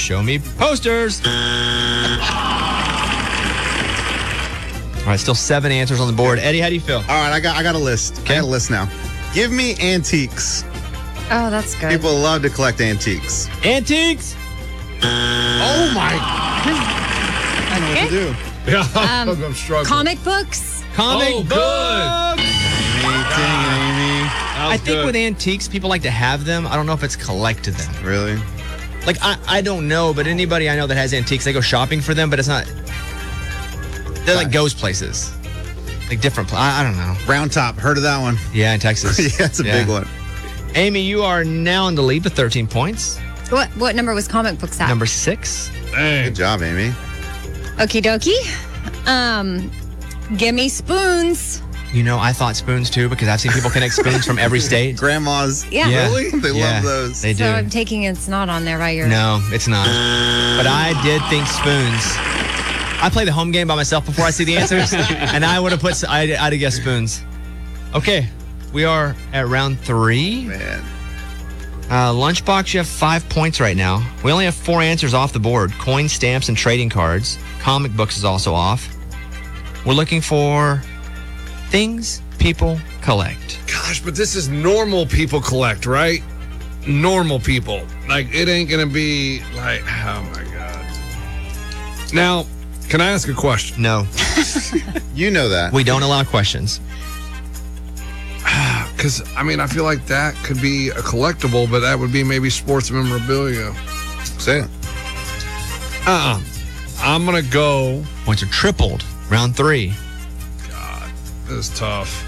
Show me posters. All right, still 7 answers on the board. Eddie, how do you feel? All right, I got a list. Okay. I got a list now. Give me antiques. Oh, that's good. People love to collect antiques. Antiques. Oh my! I know what to do. Yeah, I'm struggling. Comic books. Comic Oh, books. good. Amy. I think with antiques, people like to have them. I don't know if it's collected them. Really? Like, I don't know, but anybody I know that has antiques, they go shopping for them, but it's not. They're like goes places. Like different I don't know. Round Top. Heard of that one? Yeah, in Texas. Yeah, it's a big one. Amy, you are now in the lead with 13 points. What number was comic books at? Number 6. Dang. Good job, Amy. Okie dokie. Give me spoons. You know, I thought spoons too because I've seen people connect spoons from every state. Grandma's. Yeah. Really? They love those. They do. So I'm taking it's not on there, right? No, it's not. But I did think spoons. I play the home game by myself before I see the answers, and I would have I'd have guessed spoons. Okay, we are at round 3. Man. Lunchbox, you have 5 points right now. We only have 4 answers off the board. Coin, stamps, and trading cards. Comic books is also off. We're looking for things people collect. Gosh, but this is normal people collect, right? Normal people. Like, it ain't going to be like, oh my God. Now, can I ask a question? No, You know that. we don't allow questions. Because, I mean, I feel like that could be a collectible, but that would be maybe sports memorabilia. Say it. I'm going to go. Points are tripled. Round 3. God, this is tough.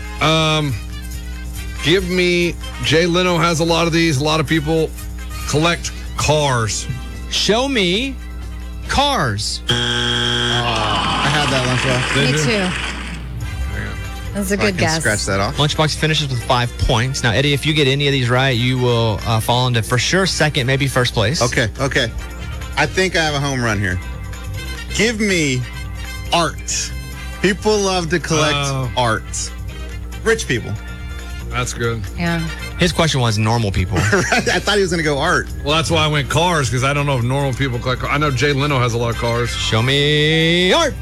Give me, Jay Leno has a lot of these. A lot of people collect cars. Show me cars. I had that Lunchbox. Me too. That's a I good can guess. scratch that off. Lunchbox finishes with 5 points. Now, Eddie, if you get any of these right, you will fall into for sure second, maybe first place. Okay. I think I have a home run here. Give me art. People love to collect art. Rich people. That's good. Yeah. His question was normal people. I thought he was going to go art. Well, that's why I went cars, because I don't know if normal people collect cars. I know Jay Leno has a lot of cars. Show me art.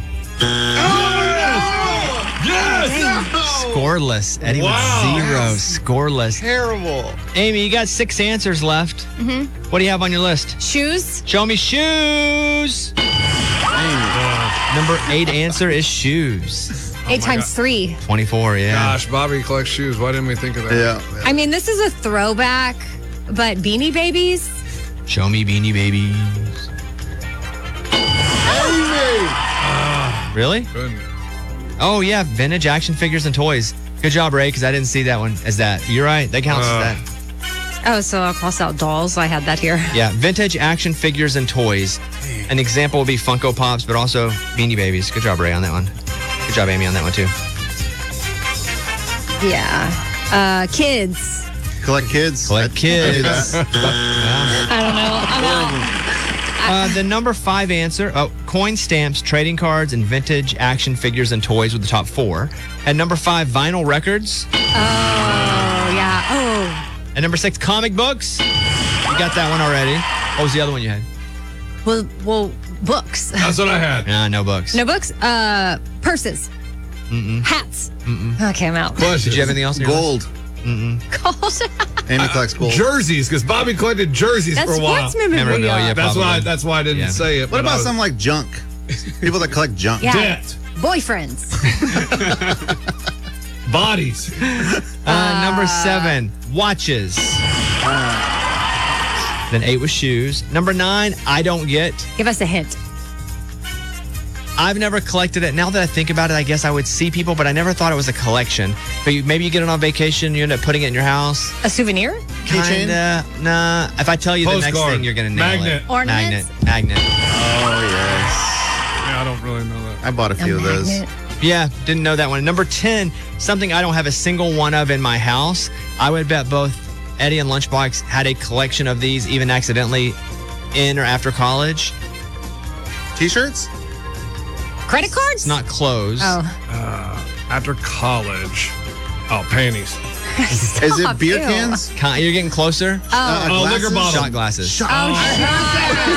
Scoreless. Eddie Wow. with 0. Scoreless. Terrible. Amy, you got 6 answers left. What do you have on your list? Shoes. Show me shoes. Number 8 answer is shoes. 8 times 3. 24, yeah. Gosh, Bobby collects shoes. Why didn't we think of that? Yeah. I mean, this is a throwback, but Beanie Babies. Show me Beanie Babies. Really? Goodness. Oh, yeah. Vintage action figures and toys. Good job, Ray, because I didn't see that one as that. You're right. That counts as that. Oh, so I'll cross out dolls. I had that here. Yeah. Vintage action figures and toys. An example would be Funko Pops, but also Beanie Babies. Good job, Ray, on that one. Good job, Amy, on that one, too. Yeah. Kids. Collect kids. Collect kids. I don't know. I'm out. The number 5 answer, coin, stamps, trading cards, and vintage action figures and toys with the top 4. And number 5, vinyl records. Oh, yeah. Oh. And number 6, comic books. You got that one already. What was the other one you had? Well, books. That's what I had. Nah, no books. No books. Purses. Hats. Okay, I'm out. Did you have anything else? In your list? Gold. Gold. Amy collects gold. Jerseys, because Bobby collected jerseys That's for a while. sports memorabilia. Memorabilia. That's Probably. why I didn't Yeah. say it. What but about I was- something like junk? People that collect junk. Yeah. Debt, Boyfriends. bodies? Number 7, watches. Then 8 was shoes. Number 9, I don't get. Give us a hint. I've never collected it. Now that I think about it, I guess I would see people, but I never thought it was a collection. But maybe you get it on vacation, you end up putting it in your house. A souvenir? Keychain? Kinda. Nah. If I tell you the next Postcard. thing, you're gonna nail Magnet. it. Ornaments? Magnet. Oh, yes. Yeah, I don't really know that. I bought a few of those. magnet. Yeah, didn't know that one. Number 10, something I don't have a single one of in my house. I would bet both Eddie and Lunchbox had a collection of these, even accidentally, in or after college. T-shirts? Credit cards? It's not clothes. Oh. After college. Oh, panties. Is it Stop, beer ew. cans? You're getting closer. Oh. Oh, liquor Glasses? bottle. Shot glasses. Oh, shut